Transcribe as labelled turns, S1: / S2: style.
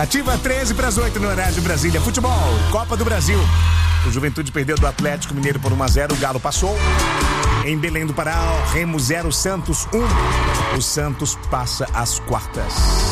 S1: Ativa 13 para as 8 no horário de Brasília. Futebol, Copa do Brasil. O Juventude perdeu do Atlético Mineiro por 1-0. O Galo passou. Em Belém do Pará, Remo 0, Santos 1. O Santos passa às quartas.